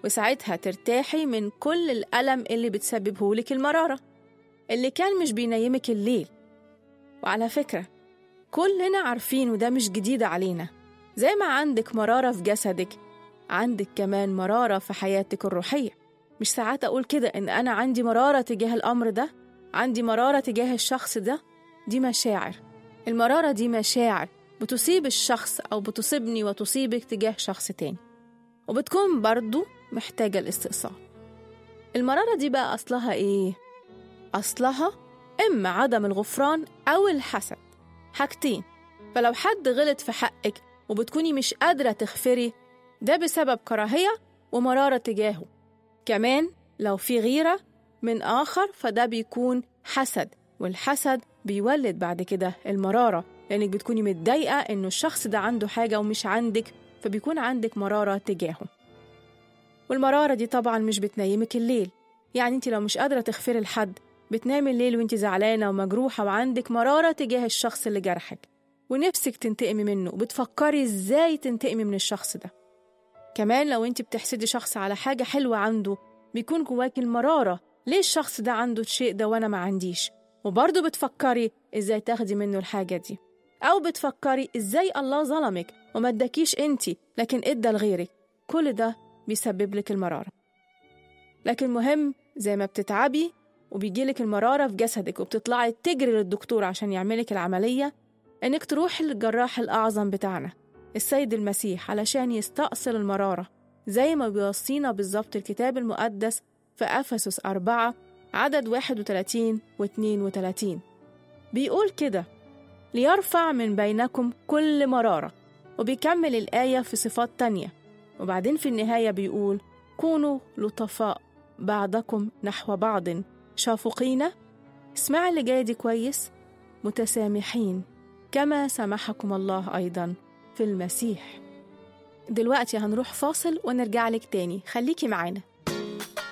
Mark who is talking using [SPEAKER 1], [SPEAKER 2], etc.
[SPEAKER 1] وساعتها ترتاحي من كل الألم اللي بتسببه لك المرارة اللي كان مش بينيمك الليل. وعلى فكرة كلنا عارفين وده مش جديد علينا، زي ما عندك مرارة في جسدك عندك كمان مرارة في حياتك الروحية. مش ساعات أقول كده إن أنا عندي مرارة تجاه الأمر ده، عندي مرارة تجاه الشخص ده. دي مشاعر، المرارة دي مشاعر بتصيب الشخص أو بتصيبني وتصيبك تجاه شخص تاني، وبتكون برضو محتاجة الاستئصال. المرارة دي بقى أصلها إيه؟ أصلها إما عدم الغفران أو الحسد، حاجتين. فلو حد غلط في حقك وبتكوني مش قادرة تغفري، ده بسبب كراهية ومرارة تجاهه. كمان لو في غيرة من آخر فده بيكون حسد، والحسد بيولد بعد كده المرارة، لأنك بتكوني متضايقة إنه الشخص ده عنده حاجة ومش عندك، فبيكون عندك مرارة تجاهه. والمرارة دي طبعا مش بتنيمك الليل، يعني انت لو مش قادرة تغفري لحد بتنامي الليل وانت زعلانة ومجروحة وعندك مرارة تجاه الشخص اللي جرحك ونفسك تنتقمي منه وبتفكري ازاي تنتقمي من الشخص ده. كمان لو انت بتحسدي شخص على حاجة حلوة عنده بيكون جواكي المرارة، ليه الشخص ده عنده الشيء ده وانا ما عنديش، وبرضه بتفكري ازاي تاخدي منه الحاجة دي، او بتفكري ازاي الله ظلمك وما اداكيش انت لكن ادى لغيرك. كل ده بيسبب لك المرارة. لكن مهم زي ما بتتعبي وبيجيلك المرارة في جسدك وبتطلعي تجري للدكتور عشان يعملك العملية، انك تروحي للجراح الأعظم بتاعنا السيد المسيح علشان يستأصل المرارة، زي ما بيوصينا بالظبط الكتاب المقدس في أفسس 4 عدد 31 و32. بيقول كده: ليرفع من بينكم كل مرارة. وبيكمل الآية في صفات تانية، وبعدين في النهاية بيقول: كونوا لطفاء بعضكم نحو بعض، شافقين. اسمع اللي جاي دي كويس: متسامحين كما سامحكم الله أيضا في المسيح. دلوقتي هنروح فاصل ونرجع لك تاني، خليكي معانا.